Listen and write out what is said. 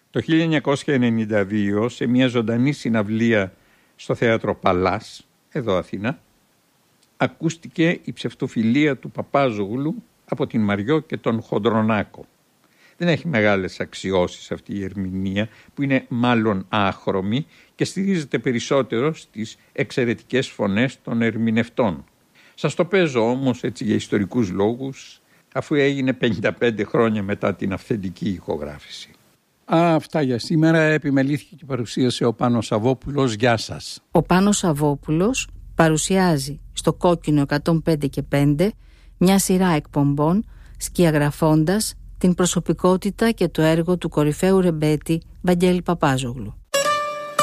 Το 1992, σε μια ζωντανή συναυλία στο Θέατρο Παλάς, εδώ Αθήνα, ακούστηκε η ψευτοφιλία του Παπάζογλου από την Μαριό και τον Χοντρονάκο. Δεν έχει μεγάλες αξιώσεις αυτή η ερμηνεία, που είναι μάλλον άχρωμη και στηρίζεται περισσότερο στις εξαιρετικές φωνές των ερμηνευτών. Σας το παίζω όμως έτσι για ιστορικούς λόγους, αφού έγινε 55 χρόνια μετά την αυθεντική ηχογράφηση. Αυτά για σήμερα. Επιμελήθηκε και παρουσίασε ο Πάνος Σαββόπουλος. Γεια σας. Ο Πάνος Σαββόπουλος παρουσιάζει στο Κόκκινο 105 και 5 μια σειρά εκπομπών σκιαγραφώντας την προσωπικότητα και το έργο του κορυφαίου ρεμπέτη Βαγγέλη Παπάζογλου.